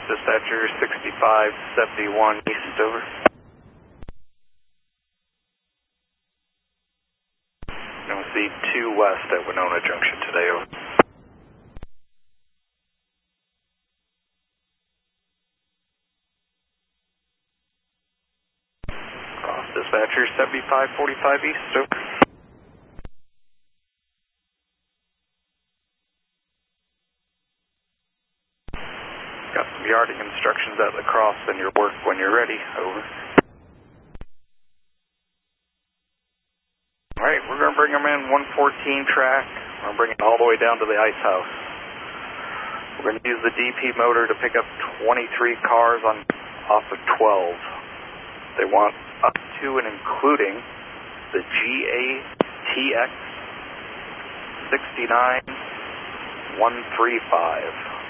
Dispatcher 6571 East, over. NOC 2 West at Winona Junction today, over. Cross Dispatcher 7545 East, over. Got some yarding instructions at the cross and your work when you're ready, over. Alright, we're going to bring them in 114 track. We're going to bring it all the way down to the ice house. We're going to use the DP motor to pick up 23 cars off of 12. They want up to and including the GATX 69135.